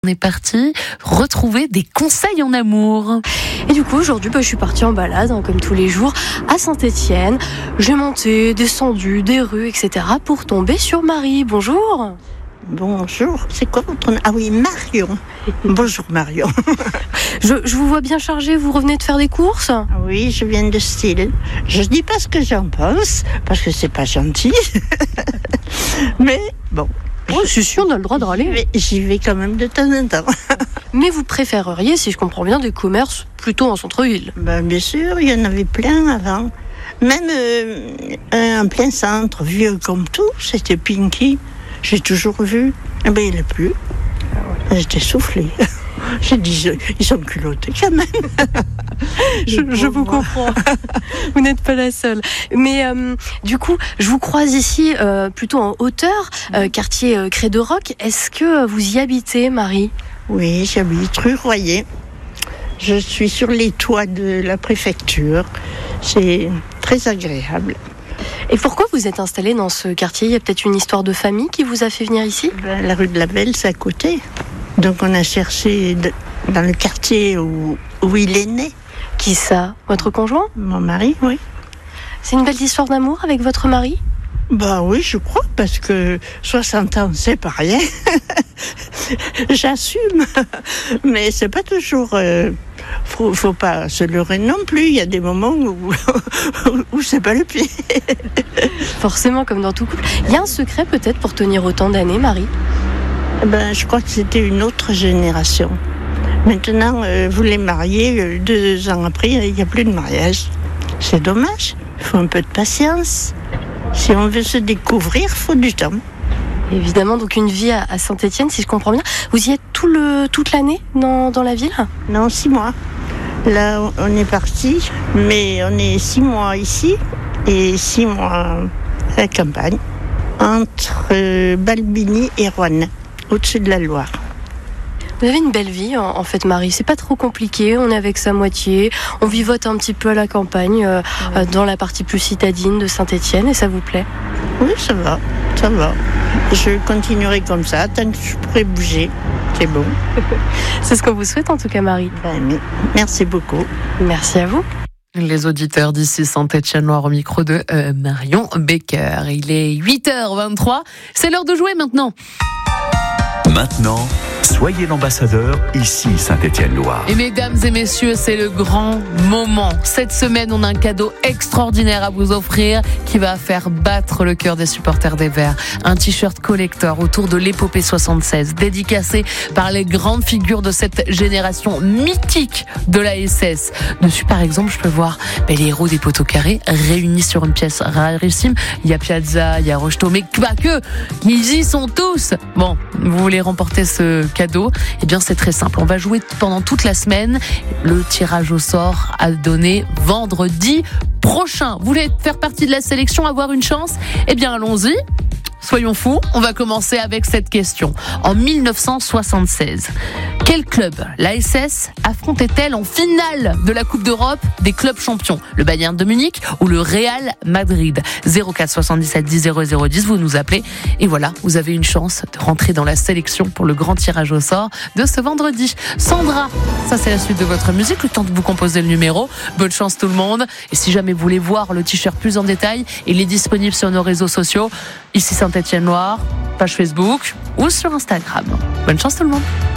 On est parti retrouver des conseils en amour. Et du coup, aujourd'hui, je suis partie en balade, comme tous les jours, à Saint-Étienne. J'ai monté, descendu des rues, etc. pour tomber sur Marie. Bonjour. Bonjour, c'est quoi votre nom? Ah oui, Marion. Bonjour Marion. Je vous vois bien chargée, vous revenez de faire des courses? Oui, je viens de Style. Je dis pas ce que j'en pense, parce que c'est pas gentil. Mais bon. Oh, je suis sûre, on a le droit de râler. J'y vais quand même de temps en temps. Mais vous préféreriez, si je comprends bien, des commerces plutôt en centre-ville? Bien sûr, il y en avait plein avant. Même en plein centre, vieux comme tout, c'était Pinky. J'ai toujours vu. Eh bien, il n'est plus. J'étais soufflée. J'ai dit, ils sont culottés quand même. Je vous comprends. Vous n'êtes pas la seule. Mais du coup, je vous croise ici plutôt en hauteur, quartier Cré de Roc. Est-ce que vous y habitez, Marie? Oui, j'habite rue Royer. Je suis sur les toits de la préfecture. C'est très agréable. Et pourquoi vous êtes installée dans ce quartier? Il y a peut-être une histoire de famille qui vous a fait venir ici? La rue de la Belle, c'est à côté. Donc on a cherché dans le quartier où il est né. Qui ça? Votre conjoint? Mon mari, oui. C'est une belle histoire d'amour avec votre mari? Bah oui, je crois, parce que 60 ans, c'est pas rien. J'assume. Mais c'est pas toujours... faut pas se leurrer non plus. Il y a des moments où c'est pas le pied. Forcément, comme dans tout couple. Il y a un secret peut-être pour tenir autant d'années, Marie? Je crois que c'était une autre génération. Maintenant, vous les mariez, 2 ans après, il n'y a plus de mariage. C'est dommage. Il faut un peu de patience. Si on veut se découvrir, il faut du temps. Évidemment, donc une vie à Saint-Étienne, si je comprends bien. Vous y êtes toute l'année dans la ville? Non, 6 mois. Là, on est parti, mais on est 6 mois ici et 6 mois à la campagne, entre Balbigny et Roanne, au-dessus de la Loire. Vous avez une belle vie, en fait, Marie. C'est pas trop compliqué. On est avec sa moitié. On vivote un petit peu à la campagne, dans la partie plus citadine de Saint-Étienne, et ça vous plaît? Oui, ça va. Je continuerai comme ça, tant que je pourrai bouger. C'est bon. C'est ce qu'on vous souhaite, en tout cas, Marie. Merci beaucoup. Merci à vous. Les auditeurs d'ici Saint-Étienne-Loire au micro de Marion Becker. Il est 8h23. C'est l'heure de jouer maintenant. Maintenant, soyez l'ambassadeur ici Saint-Étienne-Loire. Et mesdames et messieurs, c'est le grand moment. Cette semaine, on a un cadeau extraordinaire à vous offrir qui va faire battre le cœur des supporters des Verts. Un t-shirt collector autour de l'épopée 76, dédicacé par les grandes figures de cette génération mythique de la SS. Dessus, par exemple, je peux voir les héros des poteaux carrés réunis sur une pièce rarissime. Il y a Piazza, il y a Rocheteau, mais pas que. Ils y sont tous. Bon, vous voulez remporter ce cadeau? Eh bien, c'est très simple. On va jouer pendant toute la semaine. Le tirage au sort à donner vendredi prochain. Vous voulez faire partie de la sélection, avoir une chance? Eh bien, allons-y. Soyons fous, on va commencer avec cette question. En 1976, quel club la SS affrontait-elle en finale de la Coupe d'Europe des clubs champions? Le Bayern de Munich ou le Real Madrid? 04 77 10 00 10, vous nous appelez et voilà, vous avez une chance de rentrer dans la sélection pour le grand tirage au sort de ce vendredi. Sandra, ça c'est la suite de votre musique, le temps de vous composer le numéro. Bonne chance tout le monde. Et si jamais vous voulez voir le t-shirt plus en détail, il est disponible sur nos réseaux sociaux. Ici Saint-Étienne-Loire, page Facebook ou sur Instagram. Bonne chance tout le monde.